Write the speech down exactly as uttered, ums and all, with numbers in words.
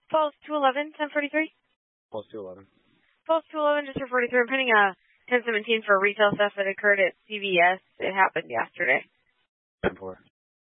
Falls two eleven, ten forty-three. Falls two eleven. Falls two eleven, just for forty-three. I'm pending a ten seventeen for retail theft that occurred at C V S. It happened yesterday. ten four.